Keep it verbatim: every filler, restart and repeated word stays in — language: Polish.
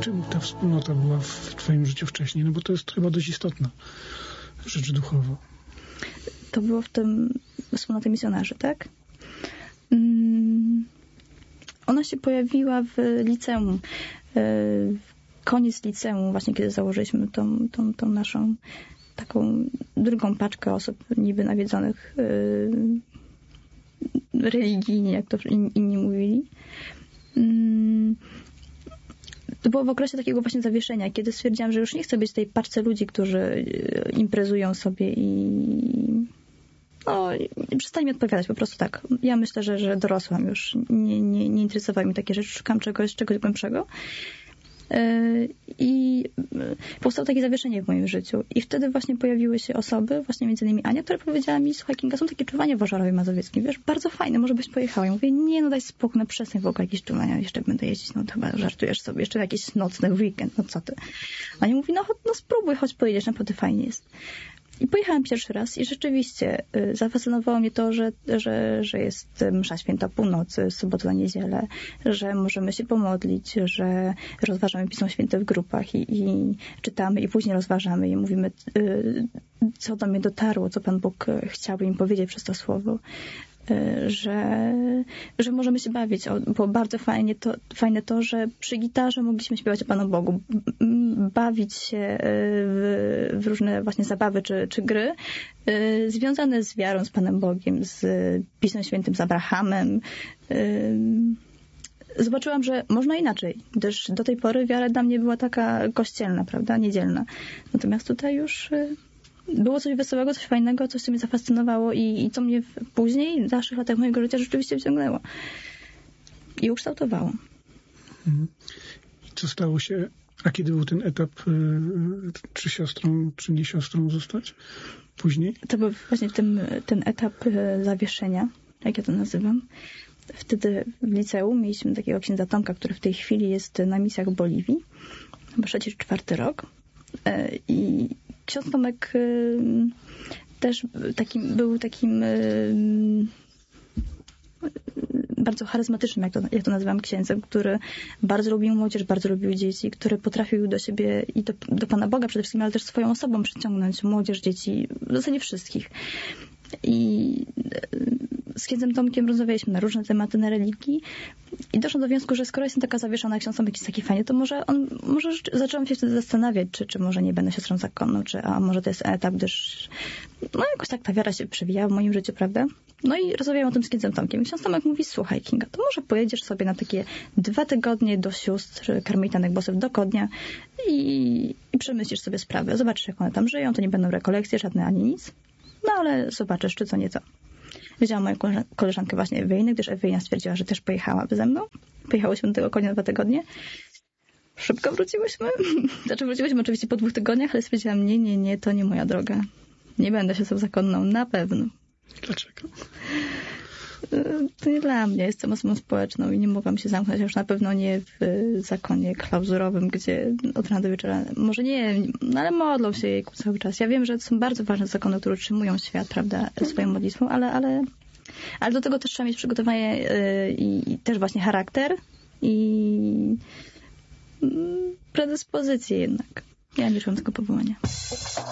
czym ta wspólnota była w twoim życiu wcześniej? No bo to jest chyba dość istotna rzecz duchowo. To było w tym wspólnoty misjonarzy, tak? Mm, ona się pojawiła w liceum. Koniec liceum, właśnie kiedy założyliśmy tą, tą, tą naszą taką drugą paczkę osób niby nawiedzonych religijnie, jak to inni mówili. To było w okresie takiego właśnie zawieszenia, kiedy stwierdziłam, że już nie chcę być w tej paczce ludzi, którzy imprezują sobie i no, przestań mi odpowiadać, po prostu tak. Ja myślę, że, że dorosłam już. Nie, nie, nie interesowały mi takie rzeczy, szukam czegoś, czegoś głębszego. I powstało takie zawieszenie w moim życiu. I wtedy właśnie pojawiły się osoby, właśnie między innymi Ania, która powiedziała mi, słuchaj Kinga, są takie czuwania w Ożarowie Mazowieckim, wiesz, bardzo fajne, może byś pojechała. Ja mówię, nie, no daj spokój, no przestań w ogóle jakieś czuwania, jeszcze będę jeździć, no to chyba żartujesz sobie, jeszcze jakiś nocny weekend, no co ty. Ania mówi, no, no spróbuj, choć pojedziesz, naprawdę fajnie jest. I pojechałam pierwszy raz i rzeczywiście y, zafascynowało mnie to, że, że, że jest msza święta północy, sobota na niedzielę, że możemy się pomodlić, że rozważamy Pismo Święte w grupach i, i czytamy i później rozważamy i mówimy, y, co do mnie dotarło, co Pan Bóg chciałby im powiedzieć przez to słowo. Że, że możemy się bawić. Było bardzo fajnie to, fajne to, że przy gitarze mogliśmy śpiewać o Panu Bogu, bawić się w, w różne właśnie zabawy czy, czy gry związane z wiarą, z Panem Bogiem, z Pismem Świętym, z Abrahamem. Zobaczyłam, że można inaczej, gdyż do tej pory wiara dla mnie była taka kościelna, prawda, niedzielna. Natomiast tutaj już było coś wesołego, coś fajnego, coś, co mnie zafascynowało i, i co mnie w, później, w dalszych latach mojego życia rzeczywiście wciągnęło. I ukształtowało. Mhm. I co stało się? A kiedy był ten etap, y, czy siostrą, czy nie siostrą zostać? Później? To był właśnie ten, ten etap y, zawieszenia, jak ja to nazywam. Wtedy w liceum mieliśmy takiego księdza Tomka, który w tej chwili jest na misjach w Boliwii. Chyba trzeci czy czwarty rok. Y, I ksiądz Tomek y, też takim, był takim y, bardzo charyzmatycznym, jak to, jak to nazywam, księdzem, który bardzo lubił młodzież, bardzo lubił dzieci, który potrafił do siebie i do, do Pana Boga przede wszystkim, ale też swoją osobą przyciągnąć młodzież, dzieci, w zasadzie wszystkich. I z księdzem Tomkiem rozmawialiśmy na różne tematy, na religii i doszłam do wniosku, że skoro jestem taka zawieszona, jak ksiądz Tomek jest taki fajny, to może on, może zaczęłam się wtedy zastanawiać, czy, czy może nie będę siostrą zakonną, czy a może to jest etap, gdyż no jakoś tak ta wiara się przewijała w moim życiu, prawda? No i rozmawiałam o tym z księdzem Tomkiem. I ksiądz Tomek mówi, słuchaj Kinga, to może pojedziesz sobie na takie dwa tygodnie do sióstr karmelitanek Bosew do Kodnia i, i przemyślisz sobie sprawę. Zobaczysz, jak one tam żyją, to nie będą rekolekcje żadne ani nic. No ale zobaczysz, czy co nieco. Wzięłam moją koleżankę właśnie Eweliny, gdyż Ewelina stwierdziła, że też pojechałaby ze mną. Pojechałyśmy do tego Konia dwa tygodnie. Szybko wróciłyśmy. Znaczy wróciłyśmy oczywiście po dwóch tygodniach, ale stwierdziłam, nie, nie, nie, to nie moja droga. Nie będę się zakonną, na pewno. Dlaczego? To nie dla mnie. Jestem osobą społeczną i nie mogłam się zamknąć, już na pewno nie w zakonie klauzurowym, gdzie od rana do wieczora, może nie, no ale modlą się jejku cały czas. Ja wiem, że to są bardzo ważne zakony, które utrzymują świat, prawda, swoją modlitwą, ale, ale, ale do tego też trzeba mieć przygotowanie yy, i też właśnie charakter i yy, predyspozycję jednak. Ja nie czułam tego powołania.